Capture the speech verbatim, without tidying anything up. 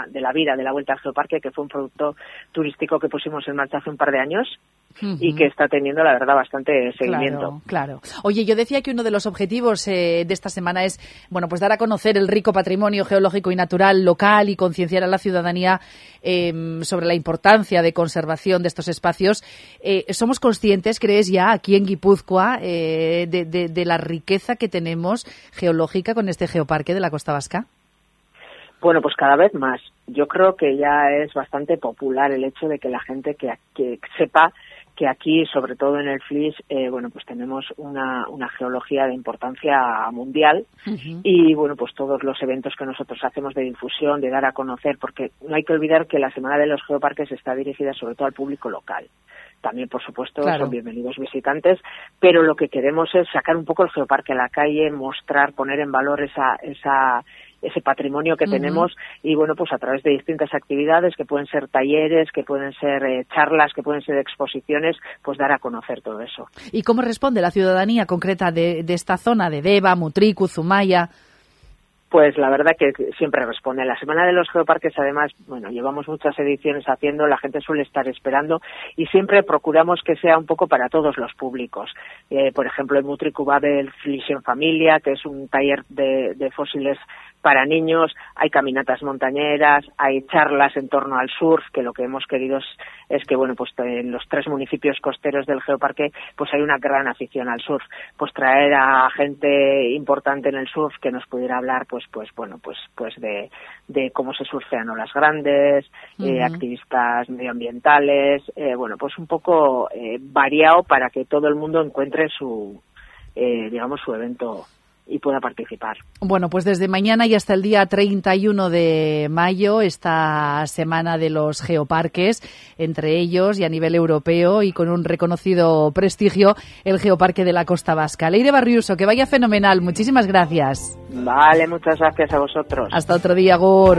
de la vida de la Vuelta al Geoparque, que fue un producto turístico que pusimos en marcha hace un par de años. Uh-huh. Y que está teniendo, la verdad, bastante seguimiento. Claro, claro. Oye, yo decía que uno de los objetivos eh, de esta semana es, bueno, pues dar a conocer el rico patrimonio geológico y natural local y concienciar a la ciudadanía eh, sobre la importancia de conservación de estos espacios. Eh, ¿Somos conscientes, crees ya, aquí en Guipúzcoa, eh, de, de, de la riqueza que tenemos geológica con este geoparque de la Costa Vasca? Bueno, pues cada vez más. Yo creo que ya es bastante popular el hecho de que la gente que, que sepa que aquí, sobre todo en el Flix, eh, bueno, pues tenemos una, una geología de importancia mundial. Uh-huh. Y, bueno, pues todos los eventos que nosotros hacemos de difusión, de dar a conocer, porque no hay que olvidar que la Semana de los Geoparques está dirigida sobre todo al público local. También, por supuesto, claro, son bienvenidos visitantes, pero lo que queremos es sacar un poco el geoparque a la calle, mostrar, poner en valor esa, esa, ese patrimonio que uh-huh. tenemos y, bueno, pues a través de distintas actividades que pueden ser talleres, que pueden ser eh, charlas, que pueden ser exposiciones, pues dar a conocer todo eso. ¿Y cómo responde la ciudadanía concreta de, de esta zona, de Deva, Mutriku, Zumaya? Pues la verdad que siempre responde. La Semana de los Geoparques, además, bueno, llevamos muchas ediciones haciendo, la gente suele estar esperando y siempre procuramos que sea un poco para todos los públicos. Eh, por ejemplo, en Mutriku va a haber Flix en Familia, que es un taller de, de fósiles para niños, hay caminatas montañeras, hay charlas en torno al surf, que lo que hemos querido es, es que, bueno, pues en los tres municipios costeros del geoparque, pues hay una gran afición al surf. Pues traer a gente importante en el surf que nos pudiera hablar, pues, pues bueno, pues, pues de, de cómo se surfean olas grandes, uh-huh. eh, activistas medioambientales, eh, bueno, pues un poco eh, variado para que todo el mundo encuentre su, eh, digamos, su evento y pueda participar. Bueno, pues desde mañana y hasta el día treinta y uno de mayo, esta semana de los geoparques, entre ellos y a nivel europeo y con un reconocido prestigio, el Geoparque de la Costa Vasca. Leire Barriuso, que vaya fenomenal. Muchísimas gracias. Vale, muchas gracias a vosotros. Hasta otro día, Gur.